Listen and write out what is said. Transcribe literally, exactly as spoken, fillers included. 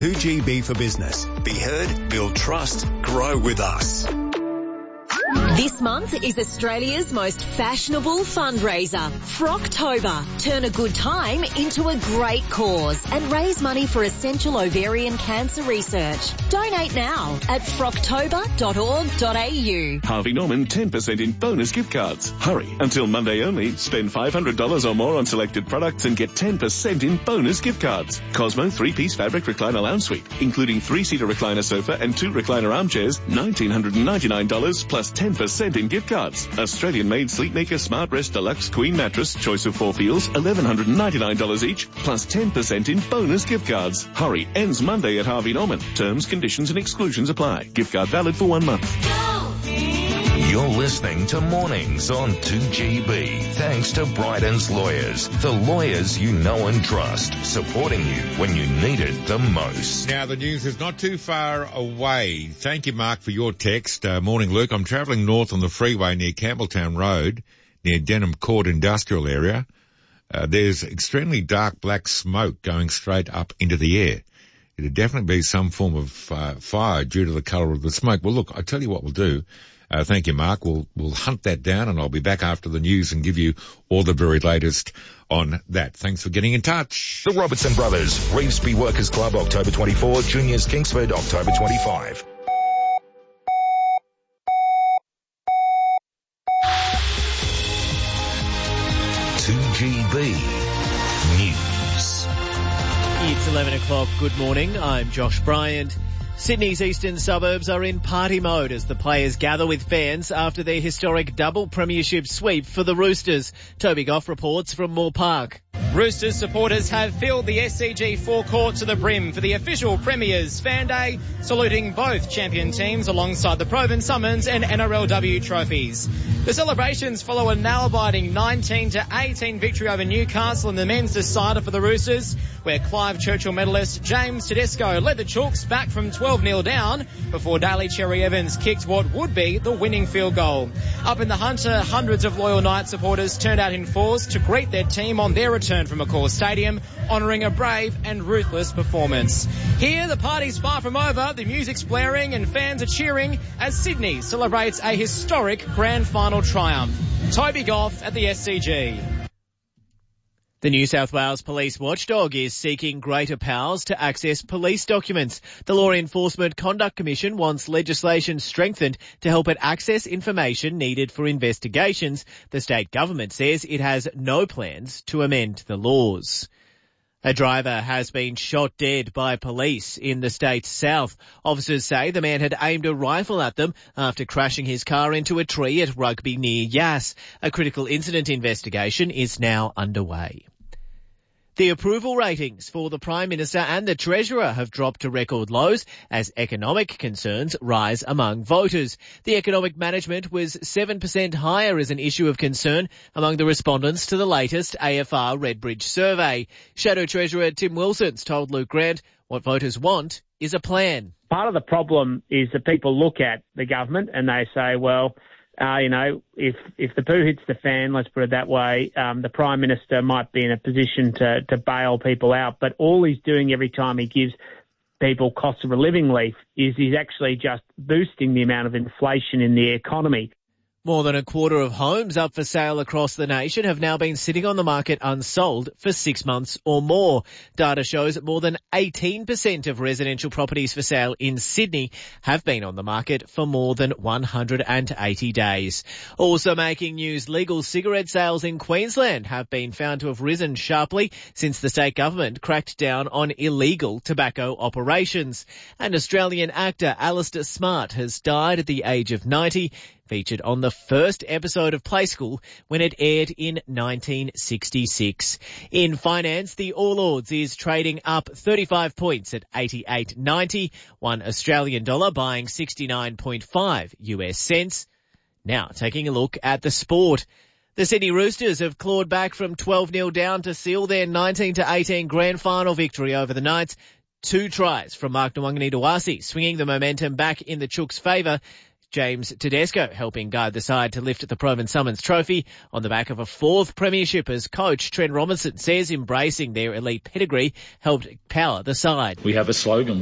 two G B for Business. Be heard, build trust, grow with us. This month is Australia's most fashionable fundraiser, Frocktober. Turn a good time into a great cause and raise money for essential ovarian cancer research. Donate now at frocktober dot org dot a u. Harvey Norman ten percent in bonus gift cards. Hurry, until Monday only. Spend five hundred dollars or more on selected products and get ten percent in bonus gift cards. Cosmo three-piece fabric recliner lounge suite, including three-seater recliner sofa and two recliner armchairs, one thousand nine hundred ninety-nine dollars plus ten percent in gift cards. Australian-made Sleepmaker Smart Rest Deluxe Queen Mattress, choice of four feels, one thousand one hundred ninety-nine dollars each, plus ten percent in bonus gift cards. Hurry, ends Monday at Harvey Norman. Terms, conditions and exclusions apply. Gift card valid for one month. You're listening to Mornings on two G B. Thanks to Bryden's Lawyers, the lawyers you know and trust, supporting you when you need it the most. Now, the news is not too far away. Thank you, Mark, for your text. Uh, morning, Luke. I'm travelling north on the freeway near Campbelltown Road, near Denham Court Industrial Area. Uh, there's extremely dark black smoke going straight up into the air. It'd definitely be some form of uh, fire due to the colour of the smoke. Well, look, I tell you what we'll do. Uh, thank you, Mark. We'll, we'll hunt that down and I'll be back after the news and give you all the very latest on that. Thanks for getting in touch. The Robertson Brothers, Revesby Workers Club, October twenty-fourth, Juniors Kingsford, October twenty-fifth. two G B News. It's eleven o'clock. Good morning. I'm Josh Bryant. Sydney's eastern suburbs are in party mode as the players gather with fans after their historic double premiership sweep for the Roosters. Toby Goff reports from Moore Park. Roosters supporters have filled the S C G forecourt to the brim for the official Premier's Fan Day, saluting both champion teams alongside the Provan Summons and N R L W trophies. The celebrations follow a nail-biting nineteen to eighteen victory over Newcastle in the men's decider for the Roosters, where Clive Churchill medalist James Tedesco led the Chooks back from twelve nil down before Daly Cherry Evans kicked what would be the winning field goal. Up in the Hunter, hundreds of loyal Knight supporters turned out in force to greet their team on their return from Accor Stadium, honouring a brave and ruthless performance. Here, the party's far from over, the music's blaring and fans are cheering as Sydney celebrates a historic grand final triumph. Toby Goff at the S C G. The New South Wales Police Watchdog is seeking greater powers to access police documents. The Law Enforcement Conduct Commission wants legislation strengthened to help it access information needed for investigations. The state government says it has no plans to amend the laws. A driver has been shot dead by police in the state's south. Officers say the man had aimed a rifle at them after crashing his car into a tree at Rugby near Yass. A critical incident investigation is now underway. The approval ratings for the Prime Minister and the Treasurer have dropped to record lows as economic concerns rise among voters. The economic management was seven percent higher as an issue of concern among the respondents to the latest A F R Redbridge survey. Shadow Treasurer Tim Wilson's told Luke Grant what voters want is a plan. Part of the problem is that people look at the government and they say, well, Uh, you know, if if the poo hits the fan, let's put it that way, um, the Prime Minister might be in a position to, to bail people out. But all he's doing every time he gives people cost of a living relief is he's actually just boosting the amount of inflation in the economy. More than a quarter of homes up for sale across the nation have now been sitting on the market unsold for six months or more. Data shows that more than eighteen percent of residential properties for sale in Sydney have been on the market for more than one hundred eighty days. Also making news, legal cigarette sales in Queensland have been found to have risen sharply since the state government cracked down on illegal tobacco operations. And Australian actor Alistair Smart has died at the age of ninety. Featured on the first episode of Play School when it aired in nineteen sixty-six. In finance, the All Ords is trading up thirty-five points at eighty-eight ninety, one Australian dollar buying sixty-nine point five U S cents. Now taking a look at the sport. The Sydney Roosters have clawed back from twelve nil down to seal their nineteen to eighteen grand final victory over the Knights. Two tries from Mark Nwangani-Dawasi swinging the momentum back in the Chooks' favour. James Tedesco helping guide the side to lift the Provan Summons trophy on the back of a fourth premiership as coach. Trent Robinson says embracing their elite pedigree helped power the side. We have a slogan.